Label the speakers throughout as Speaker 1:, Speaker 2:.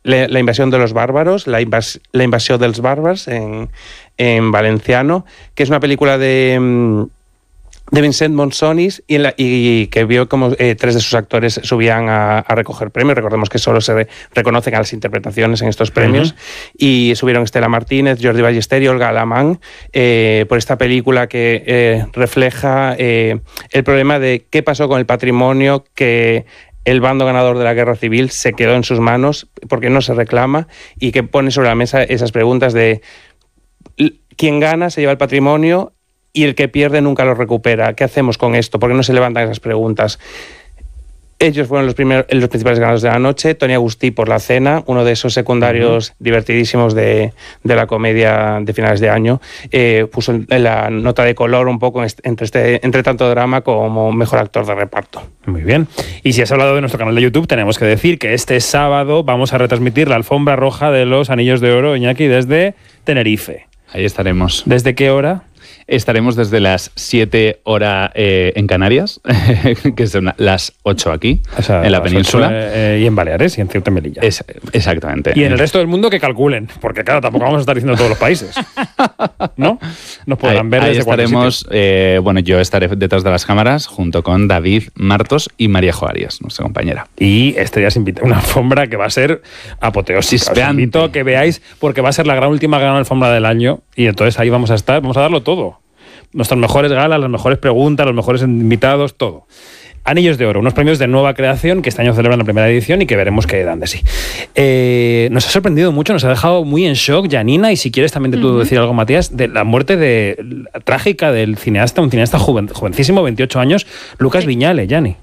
Speaker 1: La invasión de los bárbaros, la invasión dels bàrbars en valenciano, que es una película de Vincent Monsonis y que vio como 3 de sus actores subían a recoger premios. Recordemos que solo se reconocen a las interpretaciones en estos premios. Y subieron Estela Martínez, Jordi Ballester y Olga Alamán por esta película que refleja el problema de qué pasó con el patrimonio que el bando ganador de la guerra civil se quedó en sus manos, porque no se reclama, y que pone sobre la mesa esas preguntas de quién gana se lleva el patrimonio y el que pierde nunca lo recupera. ¿Qué hacemos con esto? ¿Por qué no se levantan esas preguntas? Ellos fueron los principales ganadores de la noche. Tony Agustí por La cena, uno de esos secundarios divertidísimos de la comedia de finales de año, puso la nota de color un poco entre tanto drama como mejor actor de reparto.
Speaker 2: Muy bien. Y si has hablado de nuestro canal de YouTube, tenemos que decir que este sábado vamos a retransmitir la alfombra roja de los Anillos de Oro, Iñaki, desde Tenerife.
Speaker 3: Ahí estaremos.
Speaker 2: ¿Desde qué hora?
Speaker 3: Estaremos desde las 7 horas en Canarias, que son las 8 aquí, o sea, en la península.
Speaker 2: 8, y en Baleares y en Ceuta y Melilla.
Speaker 3: Exactamente.
Speaker 2: Y en el resto del mundo que calculen, porque claro, tampoco vamos a estar diciendo todos los países, ¿no? Nos podrán ver desde
Speaker 3: estaremos, bueno, yo estaré detrás de las cámaras junto con David Martos y María Joarias, nuestra compañera.
Speaker 2: Y ya se invita a una alfombra que va a ser apoteósica. Os invito a que veáis, porque va a ser la última gran alfombra del año, y entonces ahí vamos a darlo todo. Nuestras mejores galas, las mejores preguntas, los mejores invitados, todo. Anillos de Oro, unos premios de nueva creación que este año celebran la primera edición y que veremos qué dan de sí. Nos ha sorprendido mucho, nos ha dejado muy en shock, Janina, y si quieres también te puedo decir algo, Matías, de la muerte trágica del cineasta, un cineasta jovencísimo, 28 años, Lucas Viñale, Jani.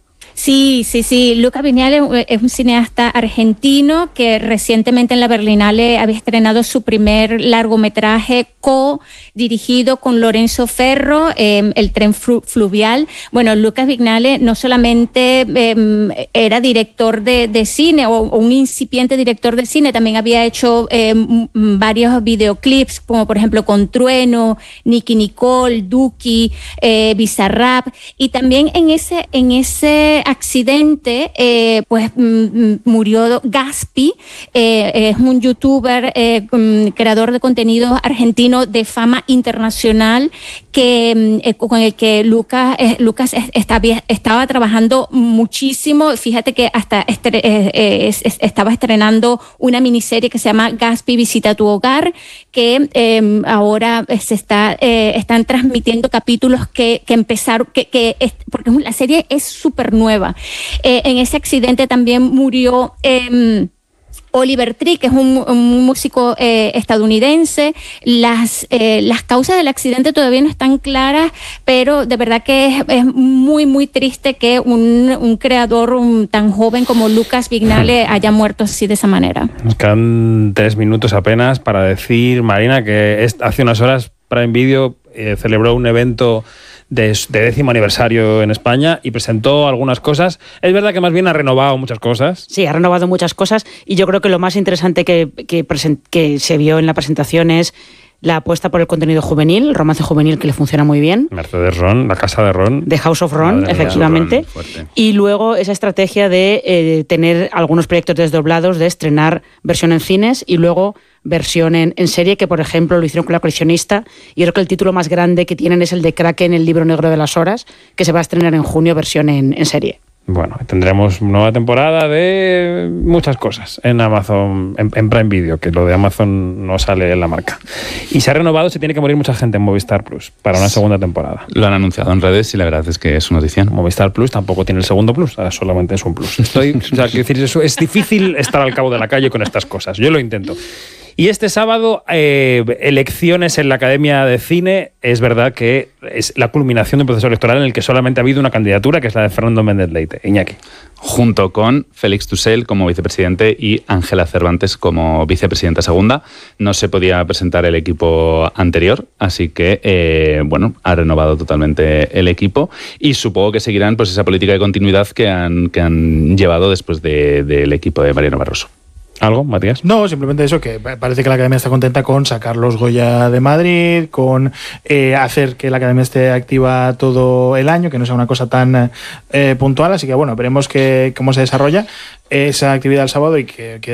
Speaker 4: Sí. Lucas Viñale es un cineasta argentino que recientemente en la Berlinale había estrenado su primer largometraje co-dirigido con Lorenzo Ferro, El tren fluvial. Bueno, Lucas Viñale no solamente era director de cine o un incipiente director de cine, también había hecho varios videoclips, como por ejemplo con Trueno, Nicky Nicole, Duki, Bizarrap, y también en ese accidente pues murió Gaspi, es un youtuber, creador de contenido argentino de fama internacional con el que Lucas estaba trabajando muchísimo. Fíjate que hasta estaba estrenando una miniserie que se llama Gaspi visita tu hogar, que ahora están transmitiendo capítulos que empezaron, porque la serie es súper nueva. En ese accidente también murió Oliver Tree, que es un músico estadounidense. Las causas del accidente todavía no están claras, pero de verdad que es muy, muy triste que un creador tan joven como Lucas Viñale haya muerto así de esa manera.
Speaker 2: Nos quedan 3 minutos apenas para decir, Marina, que hace unas horas Prime Video celebró un evento de 10º aniversario en España y presentó algunas cosas. Es verdad que más bien ha renovado muchas cosas.
Speaker 5: Sí, ha renovado muchas cosas, y yo creo que lo más interesante que se vio en la presentación es la apuesta por el contenido juvenil, el romance juvenil, que le funciona muy bien.
Speaker 2: Mercedes Ron, la casa de Ron.
Speaker 5: The House of Ron, efectivamente. Y luego esa estrategia de tener algunos proyectos desdoblados, de estrenar versión en cines y luego versión en serie, que por ejemplo lo hicieron con La coleccionista, y creo que el título más grande que tienen es el de Kraken, el libro negro de las horas, que se va a estrenar en junio, versión en serie.
Speaker 2: Bueno, tendremos nueva temporada de muchas cosas en Amazon, en Prime Video, que lo de Amazon no sale en la marca. Y se ha renovado, se tiene que morir mucha gente en Movistar Plus para una segunda temporada.
Speaker 3: Lo han anunciado en redes y la verdad es que es una noticia.
Speaker 2: Movistar Plus tampoco tiene el segundo plus, solamente es un plus. Es difícil estar al cabo de la calle con estas cosas. Yo lo intento. Y este sábado, elecciones en la Academia de Cine. Es verdad que es la culminación de un proceso electoral en el que solamente ha habido una candidatura, que es la de Fernando Méndez Leite. Iñaki.
Speaker 3: Junto con Félix Tussell como vicepresidente y Ángela Cervantes como vicepresidenta segunda. No se podía presentar el equipo anterior, así que, ha renovado totalmente el equipo, y supongo que seguirán pues esa política de continuidad que han llevado después del equipo de Mariano Barroso.
Speaker 2: ¿Algo, Matías?
Speaker 6: No, simplemente eso, que parece que la Academia está contenta con sacar los Goya de Madrid, con hacer que la Academia esté activa todo el año, que no sea una cosa tan puntual, así que bueno, veremos cómo se desarrolla esa actividad el sábado y que